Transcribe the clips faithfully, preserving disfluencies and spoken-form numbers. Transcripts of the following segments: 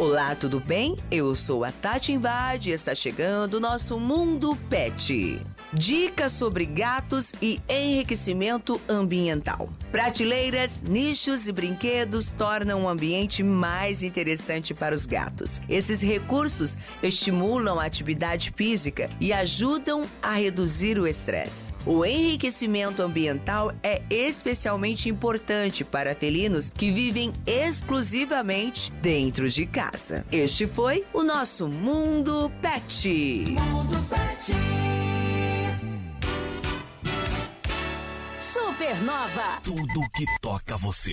Olá, tudo bem? Eu sou a Tati Invade e está chegando o nosso Mundo Pet. Dicas sobre gatos e enriquecimento ambiental. Prateleiras, nichos e brinquedos tornam o ambiente mais interessante para os gatos. Esses recursos estimulam a atividade física e ajudam a reduzir o estresse. O enriquecimento ambiental é especialmente importante para felinos que vivem exclusivamente dentro de casa. Este foi o nosso Mundo Pet. Mundo Pet. Supernova. Tudo que toca você.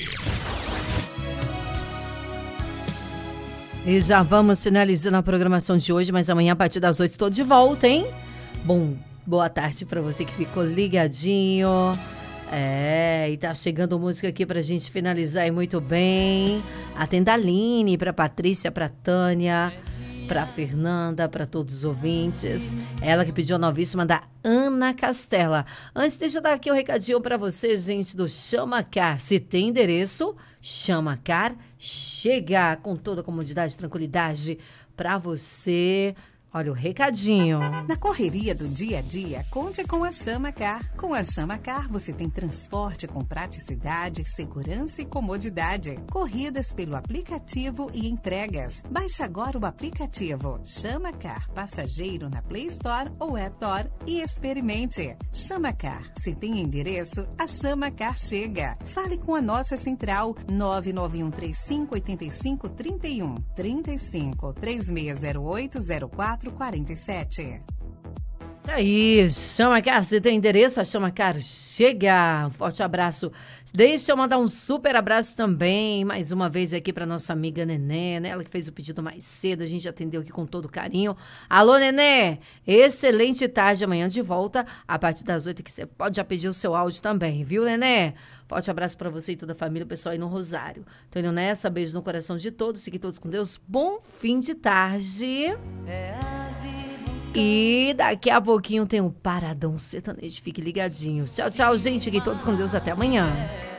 E já vamos finalizando a programação de hoje, mas amanhã a partir das oito estou de volta, hein? Bom, boa tarde para você que ficou ligadinho. É, e tá chegando música aqui pra gente finalizar e muito bem. Atenda a Aline, pra Patrícia, pra Tânia, pra Fernanda, pra todos os ouvintes. Ela que pediu a novíssima da Ana Castela. Antes, deixa eu dar aqui um recadinho pra você, gente, do Chama Car. Se tem endereço, Chama Car, chega com toda a comodidade e tranquilidade pra você. Olha o recadinho. Na correria do dia a dia, conte com a Chama Car. Com a Chama Car, você tem transporte com praticidade, segurança e comodidade. Corridas pelo aplicativo e entregas. Baixe agora o aplicativo Chama Car Passageiro na Play Store ou App Store e experimente. Chama Car. Se tem endereço, a Chama Car chega. Fale com a nossa central nove nove um três cinco oito cinco três um três cinco três seis zero oito zero quatro quarenta e sete. Tá aí, Chama Car, se tem endereço, a Chama Car chega. Um forte abraço. Deixa eu mandar um super abraço também, mais uma vez aqui para nossa amiga Nenê, né? Ela que fez o pedido mais cedo, a gente atendeu aqui com todo carinho. Alô, Nenê, excelente tarde, amanhã de volta, a partir das oito, que você pode já pedir o seu áudio também, viu, Nenê? Forte abraço para você e toda a família, o pessoal aí no Rosário. Tô indo nessa, beijo no coração de todos, fiquem todos com Deus, bom fim de tarde. E daqui a pouquinho tem um Paradão Sertanejo. Fique ligadinho. Tchau, tchau, gente. Fiquem todos com Deus. Até amanhã.